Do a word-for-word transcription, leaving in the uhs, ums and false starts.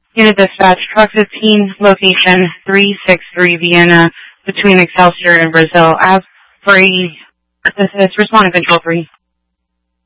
Unit dispatch, truck fifteen, location three six three Vienna, between Excelsior and Brazil. As for a, this is responding control three.